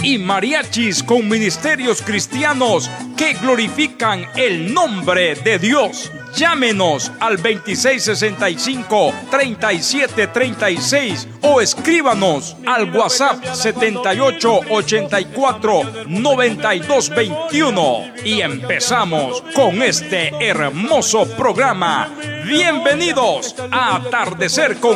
y mariachis con ministerios cristianos que glorifican el nombre de Dios. Llámenos al 2665-3736 o escríbanos al WhatsApp 7884-9221 y empezamos con este hermoso programa. Bienvenidos a Atardecer con